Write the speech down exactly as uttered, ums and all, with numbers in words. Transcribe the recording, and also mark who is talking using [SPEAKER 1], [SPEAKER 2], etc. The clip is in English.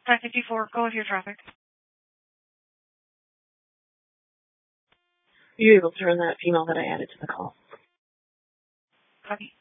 [SPEAKER 1] five fifty-four, go with your traffic.
[SPEAKER 2] Are you able to turn that female that I added to the call?
[SPEAKER 1] Copy.